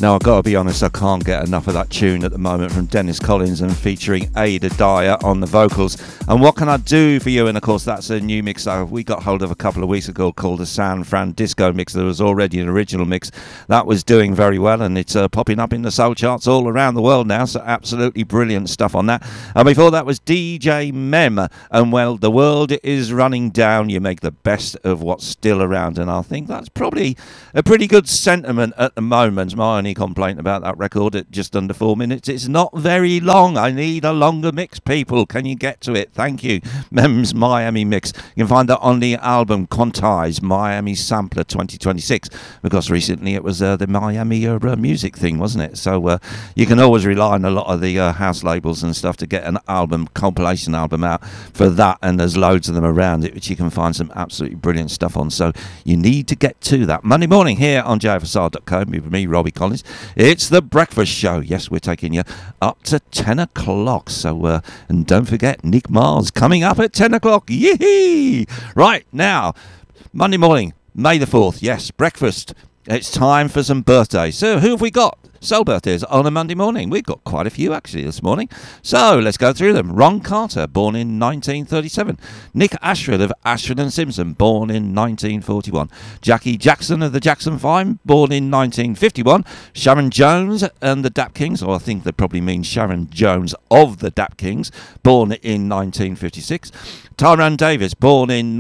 Now, I've got to be honest, I can't get enough of that tune at the moment from Dennis Collins and featuring Ada Dyer on the vocals. And What Can I Do For You? And of course, that's a new mix that we got hold of a couple of weeks ago called the San Fran Disco mix. There was already an original mix that was doing very well, and it's popping up in the soul charts all around the world now. So absolutely brilliant stuff on that. And before that was DJ Mem, and well, the world is running down. You make the best of what's still around, and I think that's probably a pretty good sentiment at the moment. My only complaint about that record at just under 4 minutes, it's not very long. I need a longer mix, people. Can you get to it? Thank you. Mem's Miami mix. You can find that on the album Quantize Miami Sampler 2026, because recently it was the Miami music thing, wasn't it? So you can always rely on a lot of the house labels and stuff to get an album, compilation album out for that, and there's loads of them around it which you can find some absolutely brilliant stuff on. So you need to get to that. Monday morning here on jfsr.co with me, Robbie Collins. It's the breakfast show. Yes, we're taking you up to 10 o'clock. So, and don't forget, Nick Mars coming up at 10 o'clock. Yee! Right, now, Monday morning, May the 4th. Yes, breakfast. It's time for some birthdays. So, who have we got? Soul birthdays on a Monday morning. We've got quite a few actually this morning. So let's go through them. Ron Carter, born in 1937. Nick Ashford of Ashford and Simpson, born in 1941. Jackie Jackson of the Jackson 5, born in 1951. Sharon Jones and the Dap Kings, or I think they probably mean Sharon Jones of the Dap Kings, born in 1956. Tyrone Davis, born in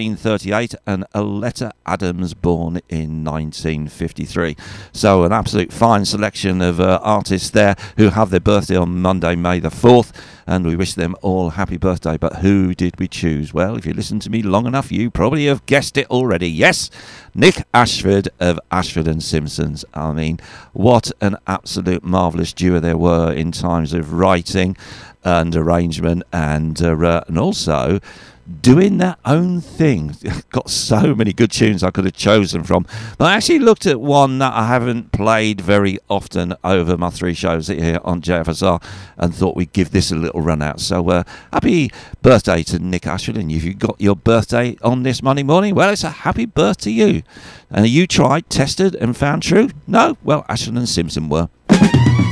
1938, and Aletta Adams, born in 1953. So an absolute fine selection of artists there who have their birthday on Monday, May the 4th, and we wish them all happy birthday. But who did we choose? Well, if you listen to me long enough, you probably have guessed it already. Yes, Nick Ashford of Ashford and Simpsons. I mean, what an absolute marvellous duo there were in times of writing and arrangement, and also doing their own thing. Got so many good tunes I could have chosen from. But I actually looked at one that I haven't played very often over my 3 shows here on JFSR and thought we'd give this a little run out. So happy birthday to Nick Ashford. And if you got your birthday on this Monday morning, well, it's a happy birthday to you. And you tried, tested and found true? No? Well, Ashford and Simpson were.